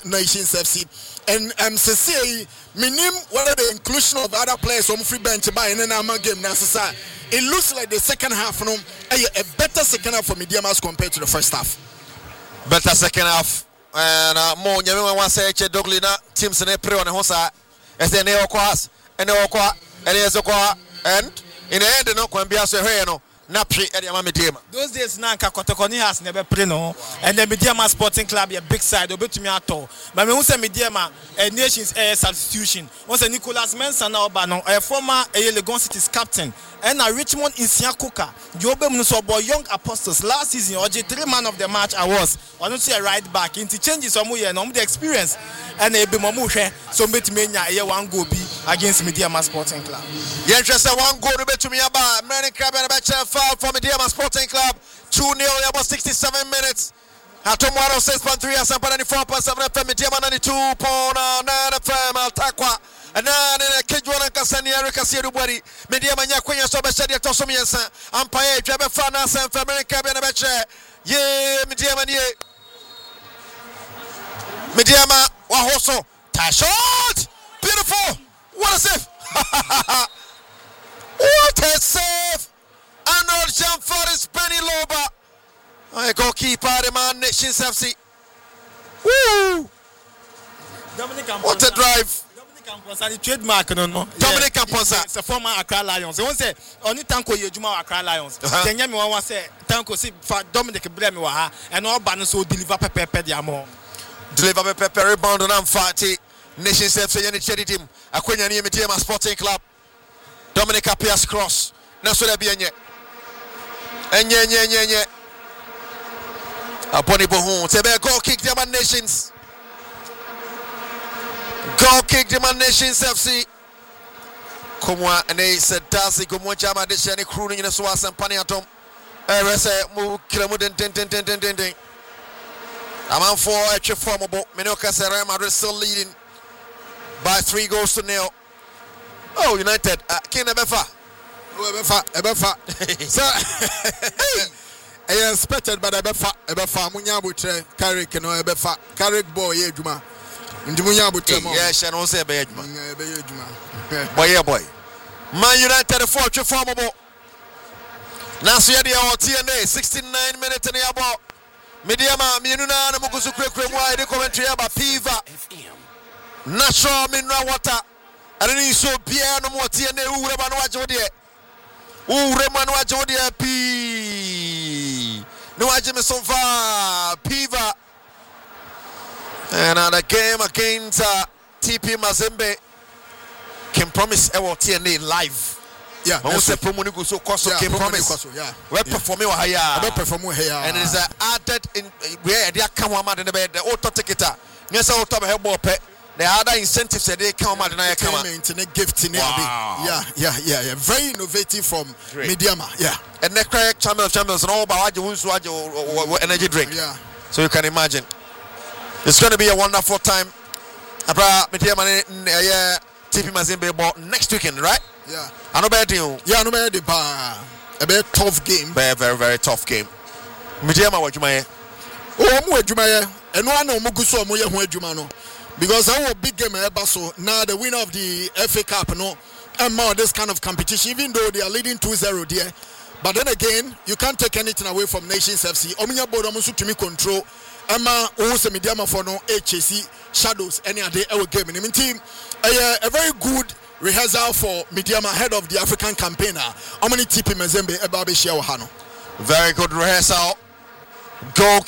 Nations FC. And say minim whether the inclusion of other players on free bench by in an game necessary. It looks like the second half a better second half for Media Mass compared to the first half. Better second half. And more Yama was say Doglina, teams in April on the Hosa, as they never cross, and in the end, no, can be as a no. Those days Nanka Kotokoni has never played no, and the Mediama Sporting Club a big side obey to me at all. But when we say Mediama a nation's air substitution, once a Nicholas Mensah now Bano, a former Legon City's captain, and a Richmond Isiakuka, Jobe Musobo Young Apostles last season, or 3 man of the match I was. I don't see a right back into changes some way and the experience and a Bimamushe, so bet me a one go be against Mediama Sporting Club. Yes, just a one goal to bet to me about Many Crab and a foul from Mediama Sporting Club. 2-0, about 67 minutes. Tomorrow 6.3 and 94.7 FM, Mediama 92.9 FM, Altakwa. And then Kidwana Cassani, Erica Sierubari, Mediama Yaquia Sobashadi Tosomiansa, Ampire, Jabba Fanas and America Benabeche. Ye, Mediama, ye. Mediama, Wahoso, Tashot! Beautiful! What a save! What a save! Arnold Jamfaris Penny Loba. I goalkeeper, the man, Nations FC. Woo! What a drive! Dominic trademark no. Dominic Camposa. It's a former Accra Lions. They won't say only Tanko Yejuma Accra Lions. Then you want to say Tanko see for Dominic Bremi wa and all banners so deliver Pepe Diamo. Deliver Pepe rebound on Amfati. Nations FC and charity team. Akwenya ni Mediama Sporting Club. Dominic appears cross. Naso de bienye. Enye. Aponi Bohun. Tebe goal kick the Man Nations. Goal kick the Man Nations FC. Komwa and they said Darcy Komwa Jama de Shani crooning in the Swas and Paniatom. Erese mu kilomu den. Aman for actually formable. Menoka Real Madrid still leading by 3-0. Oh, United. King Ebefa. Ebefa. So, I expected, but Ebefa. Munyabutre, Carrick, no Ebefa. Carrick boy, Juma. Yes, and also boy. Man United, a fortune formable. Nasuya TNA, 69 minutes in the about. Mediama, Minuna, and Mukusu Kremwa, the commentary about Piva. Natural mineral water. I don't need so Pierre no more TNA. Who Remanwa Jodia P. No Ajimesova Piva. And the game against TP Mazembe can promise our TNA live. Yeah, that's it. Can promise. We're performing here. And it is added in where they come on in the bed. The auto ticketer. Yes, auto help. The other incentives that they come out and I come out. Gift in Yeah. Very innovative from Mediama. Yeah. And the correct champions and all about energy drink. Yeah. So you can imagine. It's going to be a wonderful time. Mediama TP Mazembe ball next weekend, right? Yeah. I know better you. Yeah, no better a very tough game. Very, very tough game. Mediama what you may. Oh, and one of Muguso Moya Jumano. Because our big game so now the winner of the FA Cup and more this kind of competition, even though they are leading 2-0 there. But then again, you can't take anything away from Nations FC. Ominya board almost to me control. Emma also Mediama for no HAC shadows any other game. I mean team a very good rehearsal for Mediama ahead of the African campaigner. How many TP Mazembe Ebabe Shia Wahano? Very good rehearsal. Goal